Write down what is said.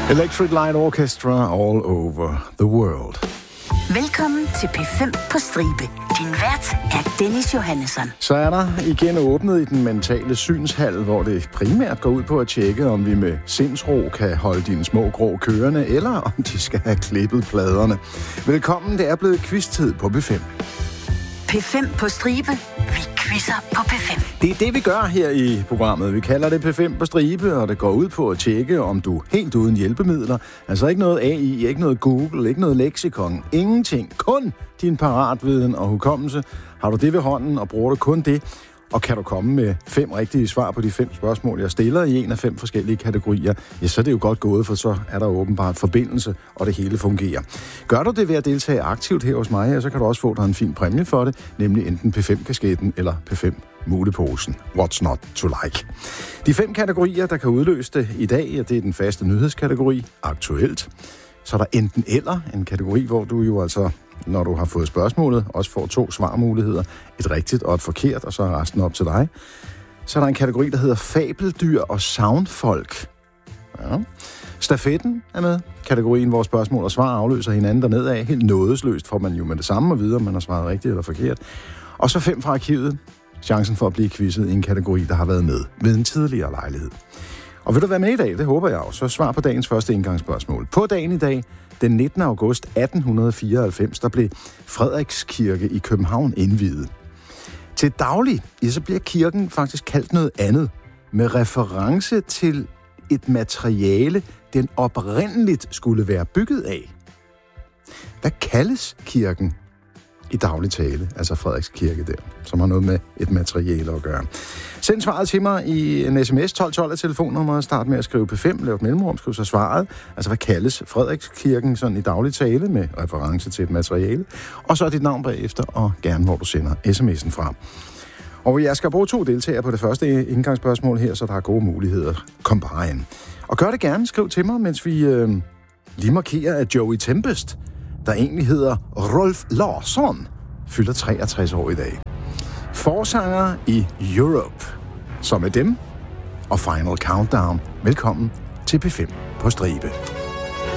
Electric Light Orchestra all over the world. Velkommen til P5 på stribe. Din vært er Dennis Johannesson. Så er der igen åbnet i den mentale synshal, hvor det primært går ud på at tjekke, om vi med sindsro kan holde dine små grå kørende, eller om de skal have klippet pladerne. Velkommen, det er blevet quiz-tid på P5. P5 på stribe. Vi quizzer på P5. Det er det, vi gør her i programmet. Vi kalder det P5 på stribe, og det går ud på at tjekke, om du helt uden hjælpemidler, altså ikke noget AI, ikke noget Google, ikke noget leksikon, ingenting, kun din paratviden og hukommelse. Har du det ved hånden, og bruger du kun det, og kan du komme med 5 rigtige svar på de 5 spørgsmål, jeg stiller i en af 5 forskellige kategorier, ja, så er det jo godt gået, for så er der åbenbart forbindelse, og det hele fungerer. Gør du det ved at deltage aktivt her hos mig, ja, så kan du også få dig en fin præmie for det, nemlig enten P5-kasketten eller P5-muleposen. What's not to like? De 5 kategorier, der kan udløse det i dag, ja, det er den faste nyhedskategori, aktuelt. Så er der enten eller, en kategori, hvor du jo altså, når du har fået spørgsmålet, også får 2 svarmuligheder, et rigtigt og et forkert, og så er resten op til dig. Så er der en kategori, der hedder fabeldyr og soundfolk. Ja. Stafetten er med. Kategorien, hvor spørgsmål og svar afløser hinanden dernedad. Helt nådesløst får man jo med det samme at vide, om man har svaret rigtigt eller forkert. Og så 5 fra arkivet. Chancen for at blive quizzet i en kategori, der har været med ved en tidligere lejlighed. Og vil du være med i dag? Det håber jeg også. Så svar på dagens første indgangsspørgsmål. På dagen i dag, den 19. august 1894, der blev Frederikskirke i København indviet. Til daglig, ja, så bliver kirken faktisk kaldt noget andet, med reference til et materiale, den oprindeligt skulle være bygget af. Hvad kaldes kirken i daglig tale, altså Frederikskirke der, som har noget med et materiale at gøre? Send svaret til mig i en sms, 1212 af telefonnummeret, start med at skrive P5, lav et mellemrum, skriv så svaret, altså hvad kaldes Frederikskirken sådan i daglig tale med reference til et materiale, og så dit navn bagefter, og gerne hvor du sender sms'en fra. Og jeg skal bruge 2 deltagere på det første indgangsspørgsmål her, så der er gode muligheder. Kom bare ind. Og gør det gerne, skriv til mig, mens vi lige markerer, at Joey Tempest, der egentlig hedder Rolf Larsson, fylder 63 år i dag. Forsanger i Europe. Så med dem og Final Countdown. Velkommen til P5 på stribe.